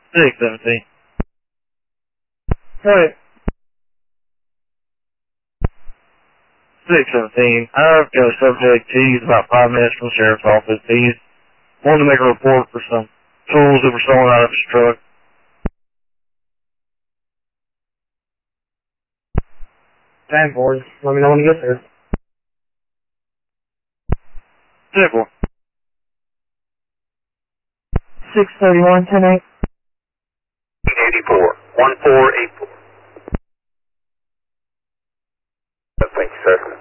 617. Right. 617. I've got a subject. He's about 5 minutes from the sheriff's office. He's wanting to make a report for some tools that were stolen out of his truck. 10-4. Let me know when you get there. 10-4. 631, 10-8. 84, 1484. Thank you, sir.